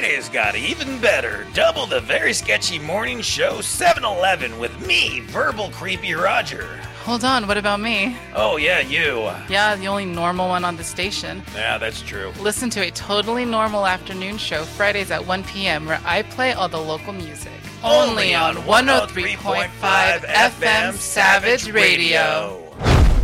Fridays got even better. Double the very sketchy morning show 7-Eleven with me, Verbal Creepy Roger. Hold on, what about me? Oh, yeah, you. Yeah, the only normal one on the station. Yeah, that's true. Listen to a totally normal afternoon show Fridays at 1 p.m. where I play all the local music. Only on 103.5 FM Savage Radio.